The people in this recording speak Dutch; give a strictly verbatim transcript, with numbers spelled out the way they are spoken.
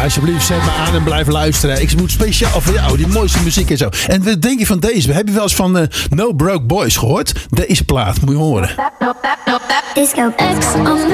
Alsjeblieft, zet me aan en blijf luisteren. Ik moet speciaal voor jou die mooiste muziek en zo. En wat denk je van deze? Heb je wel eens van uh, No Broke Boys gehoord? Deze plaat, moet je horen. Disco X on